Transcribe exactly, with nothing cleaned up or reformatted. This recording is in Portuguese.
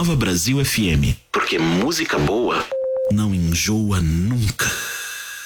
Nova Brasil F M. Porque música boa não enjoa nunca.